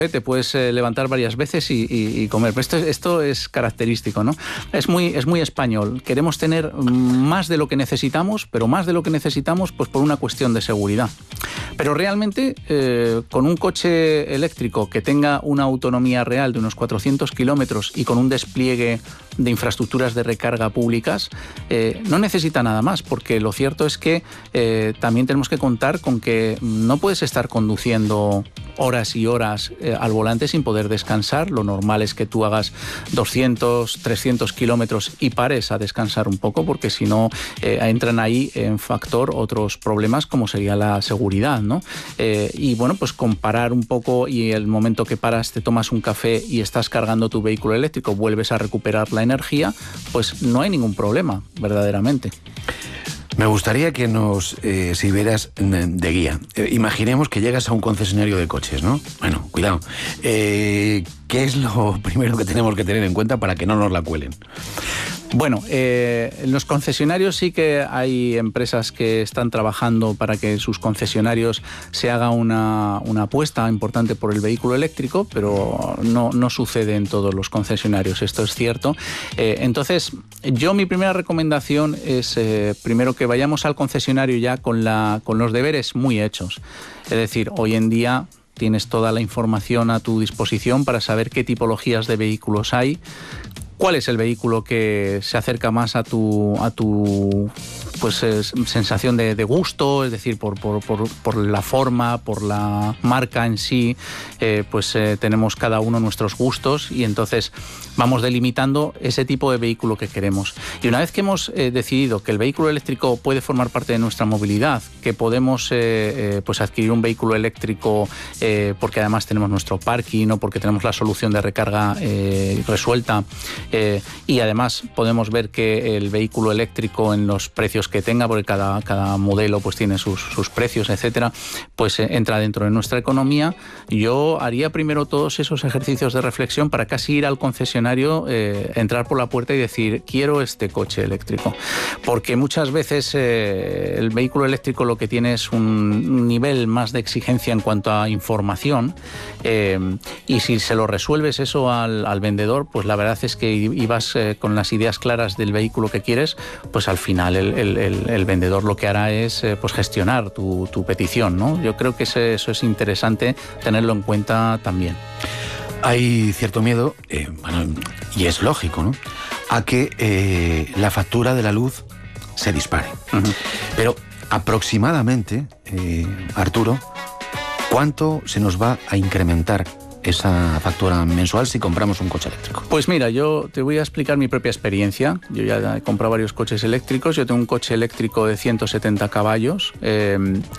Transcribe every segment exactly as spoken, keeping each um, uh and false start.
te puedes eh, levantar varias veces y, y, y comer. Pero esto, esto es característico, ¿no? Es muy, es muy español. Queremos tener más de lo que necesitamos, pero más de lo que necesitamos pues por una cuestión de seguridad. Pero realmente, eh, con un coche eléctrico que tenga una autonomía real de unos cuatrocientos kilómetros y con un despliegue de infraestructuras de recarga públicas, eh, no necesita nada más, porque lo cierto es que eh, también tenemos que contar con que no puedes estar conduciendo horas y horas eh, al volante sin poder descansar. Lo normal es que tú hagas doscientos, trescientos kilómetros y pares a descansar un poco, porque si no eh, entran ahí en factor otros problemas como sería la seguridad, ¿no? Eh, y bueno, pues comparar un poco, y el momento que paras, te tomas un café y estás cargando tu vehículo eléctrico, vuelves a recuperar la energía, pues no hay ningún problema, verdaderamente. Me gustaría que nos eh, sirvieras de guía. Eh, imaginemos que llegas a un concesionario de coches, ¿no? Bueno, cuidado. Eh, ¿Qué es lo primero que tenemos que tener en cuenta para que no nos la cuelen? Bueno, eh, en los concesionarios sí que hay empresas que están trabajando para que sus concesionarios se haga una, una apuesta importante por el vehículo eléctrico, pero no, no sucede en todos los concesionarios, esto es cierto. Eh, entonces, yo mi primera recomendación es eh, primero que vayamos al concesionario ya con, la, con los deberes muy hechos. Es decir, hoy en día tienes toda la información a tu disposición para saber qué tipologías de vehículos hay, cuál es el vehículo que se acerca más a tu, a tu pues, eh, sensación de, de gusto, es decir, por, por, por, por la forma, por la marca en sí, eh, pues eh, tenemos cada uno nuestros gustos y entonces vamos delimitando ese tipo de vehículo que queremos. Y una vez que hemos eh, decidido que el vehículo eléctrico puede formar parte de nuestra movilidad, que podemos eh, eh, pues adquirir un vehículo eléctrico eh, porque además tenemos nuestro parking o porque tenemos la solución de recarga eh, resuelta, Eh, y además podemos ver que el vehículo eléctrico en los precios que tenga, porque cada, cada modelo pues tiene sus, sus precios, etcétera, pues eh, entra dentro de nuestra economía. Yo haría primero todos esos ejercicios de reflexión para casi ir al concesionario, eh, entrar por la puerta y decir, quiero este coche eléctrico. Porque muchas veces eh, el vehículo eléctrico lo que tiene es un nivel más de exigencia en cuanto a información, eh, y si se lo resuelves eso al, al vendedor, pues la verdad es que y vas eh, con las ideas claras del vehículo que quieres, pues al final el, el, el, el vendedor lo que hará es eh, pues gestionar tu, tu petición, ¿no? Yo creo que ese, eso es interesante tenerlo en cuenta también. Hay cierto miedo, eh, bueno, y es lógico, ¿no?, a que eh, la factura de la luz se dispare. Uh-huh. Pero aproximadamente, eh, Arturo, ¿cuánto se nos va a incrementar esa factura mensual si compramos un coche eléctrico? Pues mira, yo te voy a explicar mi propia experiencia. Yo ya he comprado varios coches eléctricos. Yo tengo un coche eléctrico de ciento setenta caballos eh,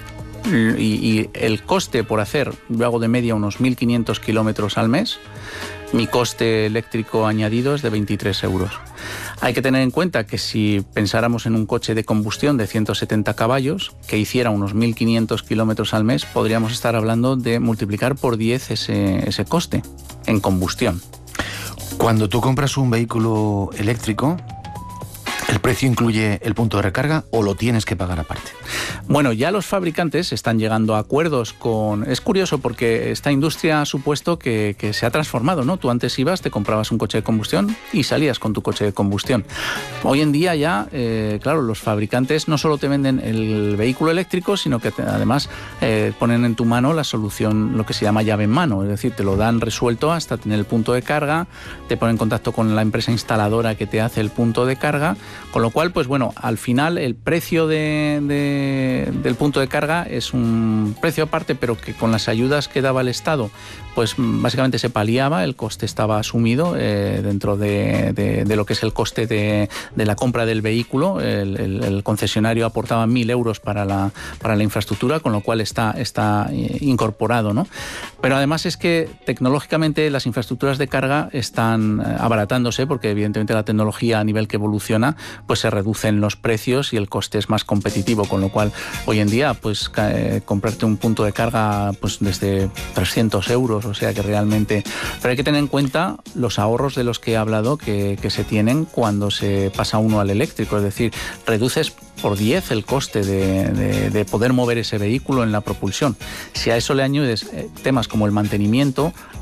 y, y el coste por hacer, yo hago de media unos mil quinientos kilómetros al mes. Mi coste eléctrico añadido es de veintitrés euros. Hay que tener en cuenta que si pensáramos en un coche de combustión de ciento setenta caballos, que hiciera unos mil quinientos kilómetros al mes, podríamos estar hablando de multiplicar por diez ese, ese coste en combustión. Cuando tú compras un vehículo eléctrico, ¿el precio incluye el punto de recarga o lo tienes que pagar aparte? Bueno, ya los fabricantes están llegando a acuerdos con... Es curioso porque esta industria ha supuesto que, que se ha transformado, ¿no? Tú antes ibas, te comprabas un coche de combustión y salías con tu coche de combustión. Hoy en día ya, eh, claro, los fabricantes no solo te venden el vehículo eléctrico, sino que te, además eh, ponen en tu mano la solución, lo que se llama llave en mano. Es decir, te lo dan resuelto hasta tener el punto de carga, te ponen en contacto con la empresa instaladora que te hace el punto de carga, con lo cual, pues bueno, al final el precio de, de, del punto de carga es un precio aparte, pero que con las ayudas que daba el Estado, pues básicamente se paliaba, el coste estaba asumido eh, dentro de, de, de lo que es el coste de, de la compra del vehículo. El, el, el concesionario aportaba mil euros para la, para la infraestructura, con lo cual está, está incorporado, ¿no? Pero además es que tecnológicamente las infraestructuras de carga están abaratándose, porque evidentemente la tecnología a nivel que evoluciona, pues se reducen los precios y el coste es más competitivo, con lo cual cual hoy en día pues eh, comprarte un punto de carga pues desde trescientos euros, o sea que realmente... Pero hay que tener en cuenta los ahorros de los que he hablado que, que se tienen cuando se pasa uno al eléctrico, es decir, reduces por diez el coste de, de, de poder mover ese vehículo en la propulsión. Si a eso le añades eh, temas como el mantenimiento,